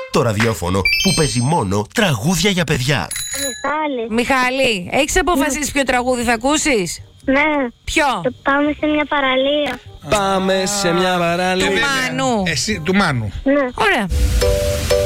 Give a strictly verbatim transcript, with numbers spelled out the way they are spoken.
Το ραδιόφωνο που παίζει μόνο τραγούδια για παιδιά. Μιχάλη. Μιχάλη, έχεις αποφασίσει ποιο τραγούδι θα ακούσεις? Ναι. Ποιο? Το πάμε σε μια παραλία. Πάμε σε μια παραλία. Του Μάνου. Εσύ, του Μάνου. Ναι. Ωραία.